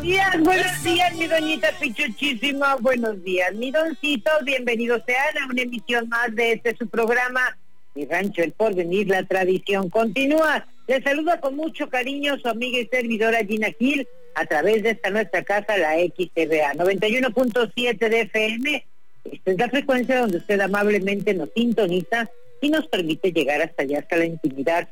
Buenos días, mi doñita pichuchísima, buenos días, mi doncito, bienvenidos sean a una emisión más de su programa, Mi Rancho El Porvenir, la tradición continúa. Les saluda con mucho cariño su amiga y servidora Gina Gil, a través de esta nuestra casa, la XTVA 91.7 de FM. Esta es la frecuencia donde usted amablemente nos sintoniza y nos permite llegar hasta allá, hasta la intimidad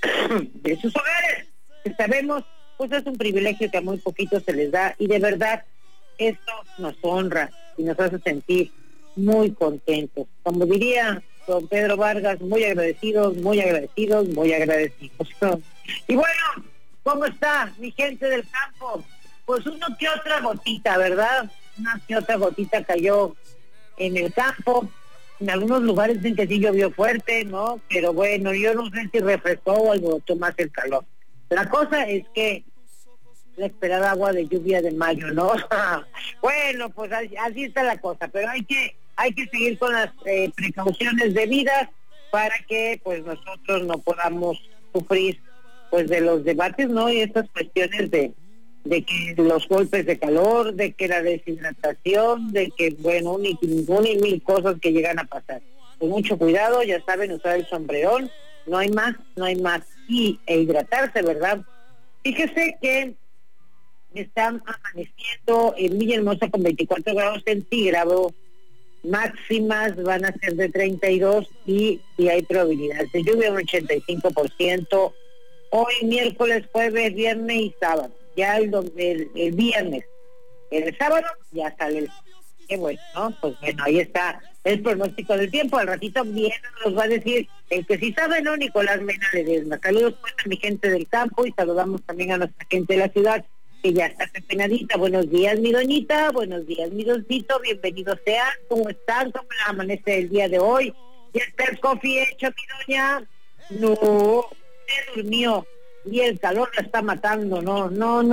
de sus hogares, que sabemos pues es un privilegio que a muy poquito se les da, y de verdad esto nos honra y nos hace sentir muy contentos. Como diría don Pedro Vargas, muy agradecidos, muy agradecidos, muy agradecidos. Y bueno, ¿cómo está mi gente del campo? Pues uno que otra gotita, ¿verdad? Una que otra gotita cayó en el campo. En algunos lugares dicen que sí llovió fuerte, ¿no? Pero bueno, yo no sé si refrescó o alborotó más el calor. La cosa es que la esperada agua de lluvia de mayo, ¿no? Bueno, pues así está la cosa, pero hay que seguir con las precauciones debidas para que pues nosotros no podamos sufrir pues de los debates, ¿no? Y estas cuestiones de que los golpes de calor, de que la deshidratación, de que, bueno, y mil cosas que llegan a pasar. Con mucho cuidado, ya saben, usar el sombrerón, no hay más. E hidratarse, ¿verdad? Fíjese que están amaneciendo en Villahermosa con 24 grados centígrados, máximas van a ser de 32 y hay probabilidad de lluvia un 85%. Hoy, miércoles, jueves, viernes y sábado. Ya el viernes, el sábado ya sale el... Qué bueno, ¿no? Pues bueno, ahí está el pronóstico del tiempo. Al ratito bien nos va a decir el que sí sabe, ¿no? Nicolás Mena Ledesma. Saludos pues a mi gente del campo y saludamos también a nuestra gente de la ciudad, que ya está pepenadita. Buenos días, mi doñita, buenos días, mi doncito, bienvenidos sean. ¿Cómo están? ¿Cómo les amanece el día de hoy? ¿Ya está el coffee hecho, mi doña? No, se durmió y el calor la está matando. No,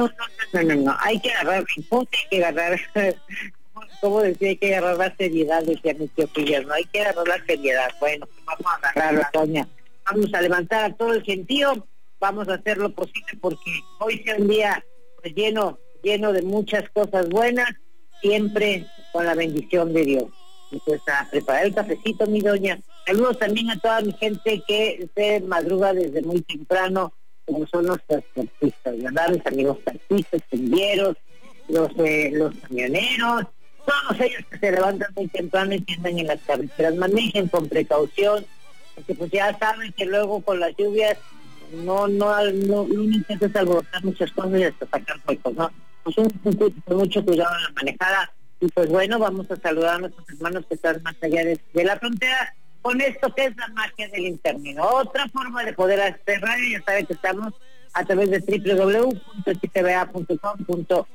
hay que agarrar impulso, hay que agarrar, como decía, hay que agarrar la seriedad, decía mi tío Pillas, no hay que agarrar la seriedad. Bueno, pues vamos a agarrarla, doña, vamos a levantar a todo el gentío, vamos a hacer lo posible porque hoy sea un día pues lleno de muchas cosas buenas, siempre con la bendición de Dios. Y pues a preparar el cafecito, mi doña. Saludos también a toda mi gente que se madruga desde muy temprano, como son los taxistas, ¿verdad? Mis amigos taxistas, tendieros, los camioneros, todos ellos que se levantan muy temprano y que andan en las carreteras. Manejen con precaución, porque pues ya saben que luego con las lluvias no intentes alborotar muchas cosas y hasta sacar huecos, ¿no? Pues con mucho cuidado en la manejada. Y pues bueno, vamos a saludar a nuestros hermanos que están más allá de la frontera con esto que es la magia del internet. Otra forma de poder hacer radio, ya saben que estamos a través de www.xtva.com.